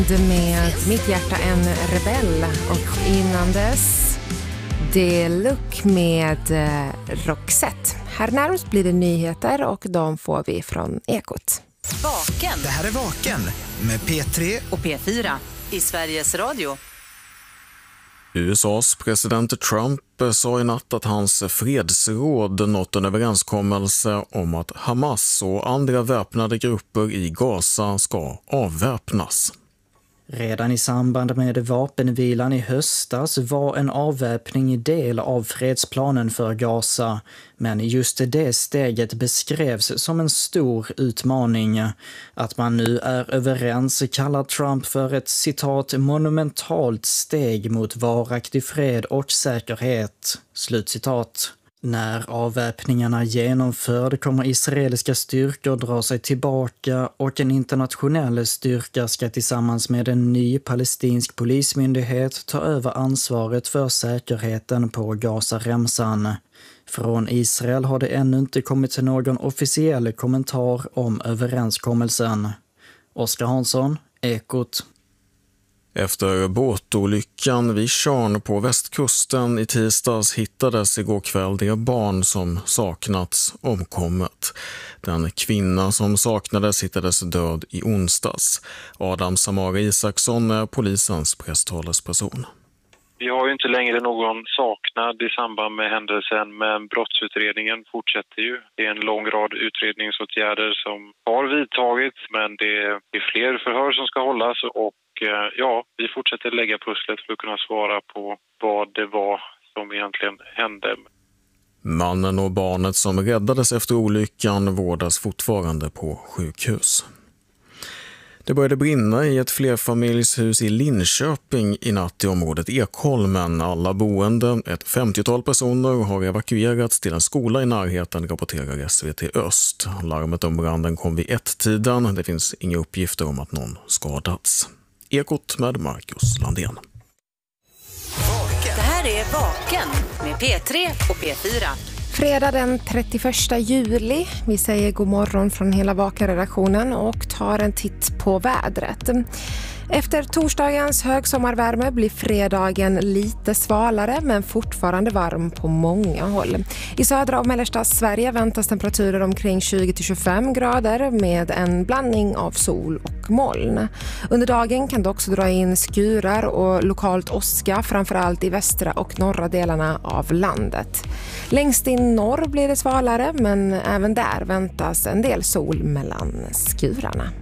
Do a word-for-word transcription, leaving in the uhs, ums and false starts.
Med Mitt hjärta en rebell och innan dess Deluxe med Roxette. Här närmast blir det nyheter och de får vi från Ekot. Vaken. Det här är Vaken med P tre och P fyra i Sveriges Radio. U S A:s president Trump sa i natt att hans fredsråd nått en överenskommelse om att Hamas och andra väpnade grupper i Gaza ska avväpnas. Redan i samband med vapenvilan i höstas var en avväpning del av fredsplanen för Gaza, men just det steget beskrevs som en stor utmaning. Att man nu är överens kallar Trump för ett citat monumentalt steg mot varaktig fred och säkerhet. Slutcitat. När avväpningarna genomförd kommer israeliska styrkor dra sig tillbaka och en internationell styrka ska tillsammans med en ny palestinsk polismyndighet ta över ansvaret för säkerheten på Gaza-remsan. Från Israel har det ännu inte kommit någon officiell kommentar om överenskommelsen. Oskar Hansson, Ekot. Efter båtolyckan vid Tjörn på västkusten i tisdags hittades igår kväll det barn som saknats omkommet. Den kvinna som saknades hittades död i onsdags. Adam Samari Isaksson är polisens presstalesperson. Vi har ju inte längre någon saknad i samband med händelsen, men brottsutredningen fortsätter ju. Det är en lång rad utredningsåtgärder som har vidtagits, men det är fler förhör som ska hållas och ja, vi fortsätter lägga pusslet för att kunna svara på vad det var som egentligen hände. Mannen och barnet som räddades efter olyckan vårdas fortfarande på sjukhus. Det började brinna i ett flerfamiljshus i Linköping i natt i området Ekholmen. Alla boende, ett femtiotal personer, har evakuerats till en skola i närheten, rapporterar S V T Öst. Larmet om branden kom vid ett-tiden. Det finns inga uppgifter om att någon skadats. Ekot med Marcus Landén. Det här är Vaken med P tre och P fyra. Fredag den trettioförsta juli. Vi säger god morgon från hela Vaken-redaktionen och tar en titt på vädret. Efter torsdagens högsommarvärme blir fredagen lite svalare men fortfarande varm på många håll. I södra och mellersta Sverige väntas temperaturer omkring tjugo till tjugofem grader med en blandning av sol och moln. Under dagen kan det också dra in skurar och lokalt åska, framförallt i västra och norra delarna av landet. Längst in norr blir det svalare men även där väntas en del sol mellan skurarna.